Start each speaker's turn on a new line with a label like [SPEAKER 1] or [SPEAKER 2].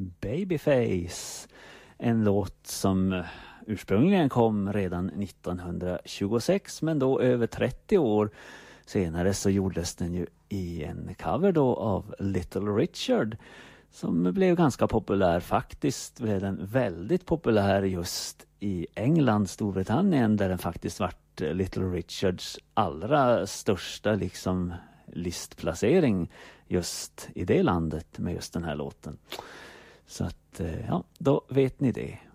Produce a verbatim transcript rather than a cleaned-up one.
[SPEAKER 1] Babyface. En låt som ursprungligen kom redan nittonhundratjugosex, men då över trettio år senare så gjordes den ju i en cover då av Little Richard, som blev ganska populär. Faktiskt blev den väldigt populär just i England, Storbritannien, där den faktiskt vart Little Richards allra största liksom listplacering just i det landet med just den här låten. Så att ja, då vet ni det.